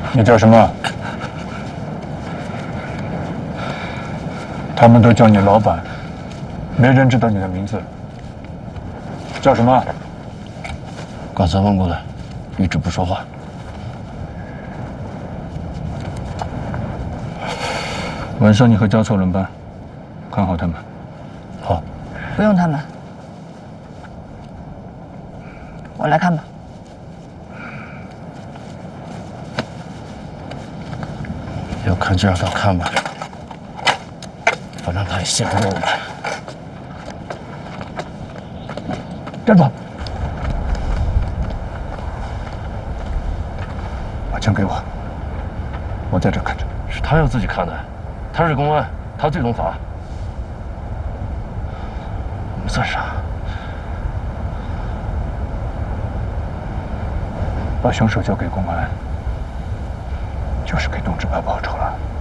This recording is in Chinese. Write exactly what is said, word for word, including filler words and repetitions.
你叫什么？他们都叫你老板，没人知道你的名字。叫什么？ 刚才问过了，一直不说话。 晚上你和嘉措轮班，看好他们。 好。 不用他们，我来看吧。 要看就让他看吧，反正他也信不过我们。 站住！把枪给我，我在这看着。 是他要自己看的，他是公安，他最懂法。我们算啥？ 把凶手交给公安，就是给董志白报仇了。